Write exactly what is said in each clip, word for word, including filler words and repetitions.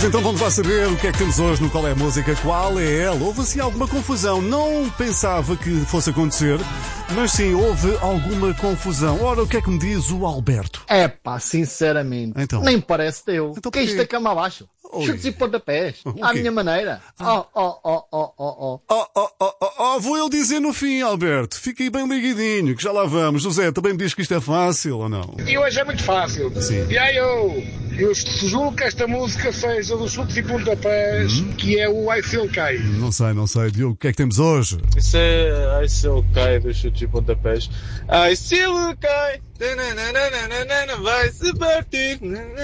Pois então vamos lá saber o que é que temos hoje no Qual é a Música, qual é ela. Houve assim alguma confusão, não pensava que fosse acontecer, mas sim, houve alguma confusão. Ora, o que é que me diz o Alberto? É pá, sinceramente, então, nem parece teu. Então, que é isto é cama abaixo? Oi. Chutes e pontapés, à minha maneira. Oh, oh, oh, oh, oh, oh. Oh, oh, oh, oh, oh, vou eu dizer no fim, Alberto. Fica aí bem ligadinho, que já lá vamos. José, também me diz que isto é fácil ou não? E hoje é muito fácil. Sim. E aí eu, eu julgo que esta música seja dos chutes e pontapés, hum? que é o I Still Cai. Não sei, não sei. Diogo, o que é que temos hoje? Isso é I Still Cai dos chutes e pontapés. I Still Cai. Vai se partir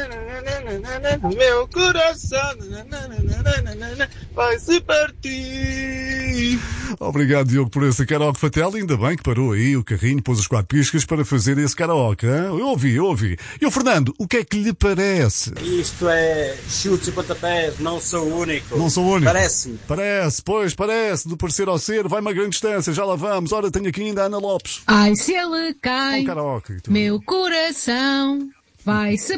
meu coração, vai se partir. Obrigado, Diogo, por esse karaoke fatel. Ainda bem que parou aí o carrinho, pôs as quatro piscas para fazer esse karaoke, hein? Eu ouvi, eu ouvi. E o Fernando, o que é que lhe parece? Isto é chutes e pontapés, não sou o único. Não sou o único? Parece-me. Parece, pois, parece. Do parecer ao ser, vai uma grande distância, já lá vamos. Ora, tenho aqui ainda a Ana Lopes. Ai, se ele cai, um karaoke, meu coração vai se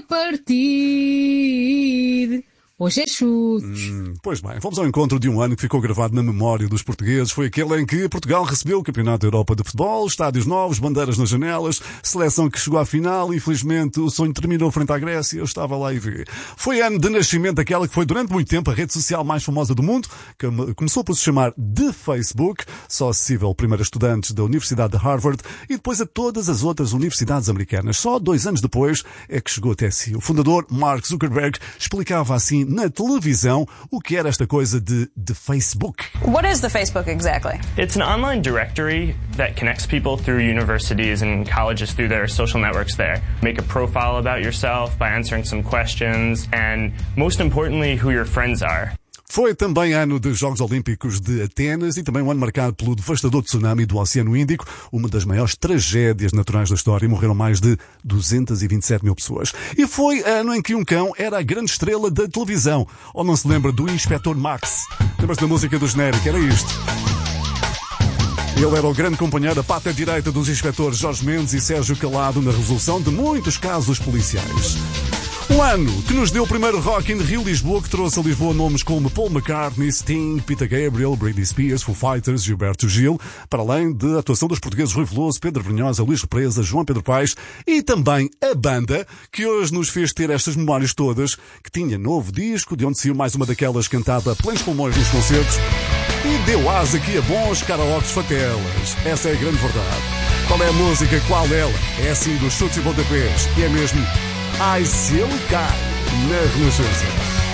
partir. Hoje é chutes. Hum, pois bem, vamos ao encontro de um ano que ficou gravado na memória dos portugueses. Foi aquele em que Portugal recebeu o Campeonato da Europa de Futebol, estádios novos, bandeiras nas janelas, seleção que chegou à final e, infelizmente, o sonho terminou frente à Grécia. Eu estava lá e vi. Foi ano de nascimento daquela que foi durante muito tempo a rede social mais famosa do mundo, que começou por se chamar de Facebook, só acessível primeiro a estudantes da Universidade de Harvard e depois a todas as outras universidades americanas. Só dois anos depois é que chegou até si. O fundador, Mark Zuckerberg, explicava assim na televisão o que era esta coisa de, de Facebook. What is the Facebook exactly? It's an online directory that connects people through universities and colleges through their social networks there. Make a profile about yourself by answering some questions and, most importantly, who your friends are. Foi também ano dos Jogos Olímpicos de Atenas e também um ano marcado pelo devastador tsunami do Oceano Índico, uma das maiores tragédias naturais da história, e morreram mais de duzentas e vinte e sete mil pessoas. E foi ano em que um cão era a grande estrela da televisão. Ou não se lembra do Inspetor Max? Lembra-se da música do genérico? Era isto. Ele era o grande companheiro, a pata direita dos inspetores Jorge Mendes e Sérgio Calado na resolução de muitos casos policiais. Um ano que nos deu o primeiro Rock in Rio Lisboa, que trouxe a Lisboa nomes como Paul McCartney, Sting, Peter Gabriel, Britney Spears, Foo Fighters, Gilberto Gil, para além da atuação dos portugueses Rui Veloso, Pedro Brunhosa, Luís Represa, João Pedro Paes e também a banda que hoje nos fez ter estas memórias todas, que tinha novo disco, de onde saiu mais uma daquelas cantada a plenos pulmões nos concertos e deu asa aqui a bons karaokes fatelas. Essa é a grande verdade. Qual é a música? Qual ela? É assim dos chutes e pontapés. E é mesmo I Still Cai na Renascença.